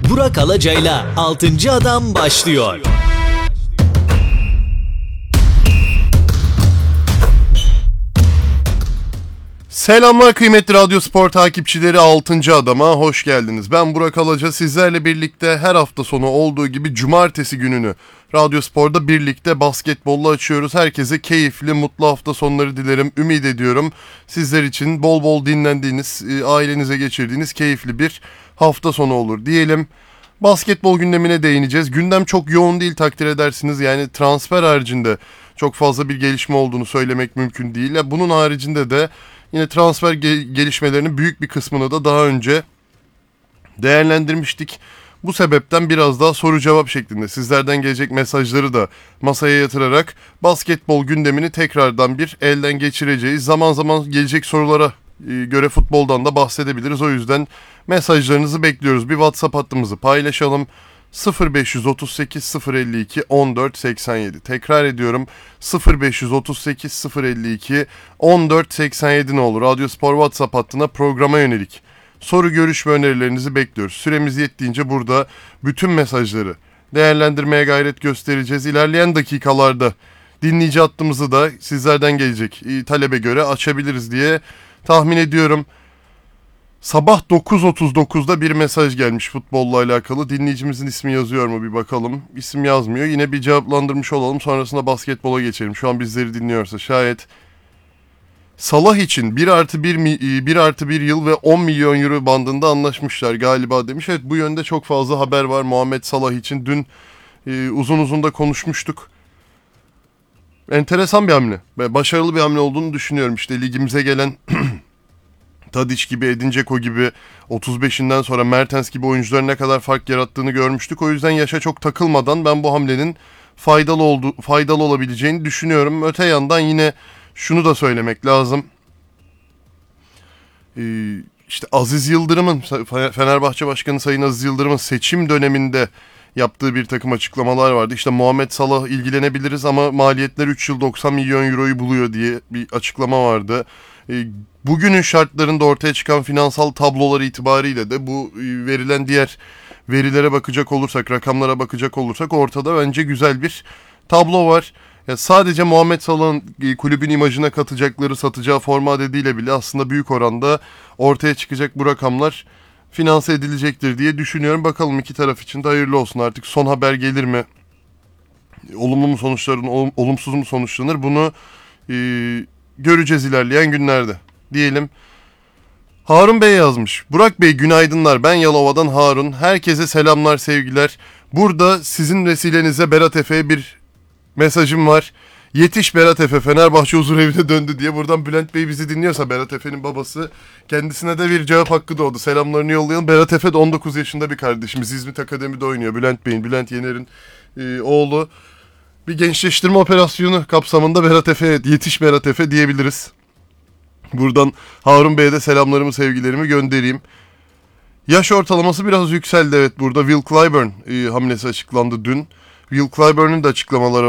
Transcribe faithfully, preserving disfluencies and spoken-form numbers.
Burak Alaca'yla altıncı Adam başlıyor. Selamlar kıymetli Radyo Spor takipçileri, altıncı Adam'a hoş geldiniz. Ben Burak Alaca, sizlerle birlikte her hafta sonu olduğu gibi cumartesi gününü Radyo Spor'da birlikte basketbolla açıyoruz. Herkese keyifli, mutlu hafta sonları dilerim. Ümit ediyorum sizler için bol bol dinlendiğiniz, ailenize geçirdiğiniz keyifli bir hafta sonu olur diyelim. Basketbol gündemine değineceğiz. Gündem çok yoğun değil, takdir edersiniz. Yani transfer haricinde çok fazla bir gelişme olduğunu söylemek mümkün değil. Bunun haricinde de yine transfer ge- gelişmelerinin büyük bir kısmını da daha önce değerlendirmiştik. Bu sebepten biraz daha soru cevap şeklinde sizlerden gelecek mesajları da masaya yatırarak basketbol gündemini tekrardan bir elden geçireceğiz. Zaman zaman gelecek sorulara göre futboldan da bahsedebiliriz. O yüzden mesajlarınızı bekliyoruz. Bir WhatsApp hattımızı paylaşalım. sıfır beş otuz sekiz sıfır elli iki on dört seksen yedi. Tekrar ediyorum, sıfır beş otuz sekiz sıfır elli iki on dört seksen yedi ne olur. Radyo Spor WhatsApp hattına programa yönelik soru, görüş ve önerilerinizi bekliyoruz. Süremiz yettiğince burada bütün mesajları değerlendirmeye gayret göstereceğiz. İlerleyen dakikalarda dinleyici hattımızı da sizlerden gelecek talebe göre açabiliriz diye tahmin ediyorum. Sabah dokuz otuz dokuzda bir mesaj gelmiş futbolla alakalı. Dinleyicimizin ismi yazıyor mu bir bakalım. İsim yazmıyor. Yine bir cevaplandırmış olalım. Sonrasında basketbola geçelim. Şu an bizleri dinliyorsa şayet. Salah için bir artı bir artı bir yıl ve on milyon euro bandında anlaşmışlar galiba demiş. Evet, bu yönde çok fazla haber var Muhammed Salah için. Dün e, uzun uzun da konuşmuştuk. Enteresan bir hamle ve başarılı bir hamle olduğunu düşünüyorum. İşte ligimize gelen Tadic gibi, Edin Dzeko gibi otuz beşinden sonra Mertens gibi oyuncuların ne kadar fark yarattığını görmüştük. O yüzden yaşa çok takılmadan ben bu hamlenin faydalı oldu, faydalı olabileceğini düşünüyorum. Öte yandan yine şunu da söylemek lazım. Ee, işte Aziz Yıldırım'ın, Fenerbahçe Başkanı Sayın Aziz Yıldırım'ın seçim döneminde yaptığı bir takım açıklamalar vardı. İşte Muhammed Salah ilgilenebiliriz ama maliyetler üç yıl doksan milyon euroyu buluyor diye bir açıklama vardı. Ee, bugünün şartlarında ortaya çıkan finansal tablolar itibariyle de bu verilen diğer verilere bakacak olursak, rakamlara bakacak olursak ortada bence güzel bir tablo var. Ya sadece Muhammed Salah'ın kulübün imajına katacakları, satacağı forma adediyle bile aslında büyük oranda ortaya çıkacak bu rakamlar finanse edilecektir diye düşünüyorum. Bakalım iki taraf için de hayırlı olsun. Artık son haber gelir mi? Olumlu mu sonuçlanır, olumsuz mu sonuçlanır? Bunu e, göreceğiz ilerleyen günlerde diyelim. Harun Bey yazmış. Burak Bey günaydınlar. Ben Yalova'dan Harun. Herkese selamlar, sevgiler. Burada sizin vesilenize Berat Efe'ye bir mesajım var. Yetiş Berat Efe, Fenerbahçe huzurevine döndü diye. Buradan Bülent Bey bizi dinliyorsa, Berat Efe'nin babası, kendisine de bir cevap hakkı doğdu. Selamlarını yollayalım. Berat Efe de on dokuz yaşında bir kardeşimiz. İzmit Akademi'de oynuyor. Bülent Bey'in, Bülent Yener'in e, oğlu. Bir gençleştirme operasyonu kapsamında Berat Efe, yetiş Berat Efe diyebiliriz. Buradan Harun Bey'e de selamlarımı, sevgilerimi göndereyim. Yaş ortalaması biraz yükseldi, evet. Burada Will Clyburn e, hamlesi açıklandı dün. Will Clyburn'un da açıklamaları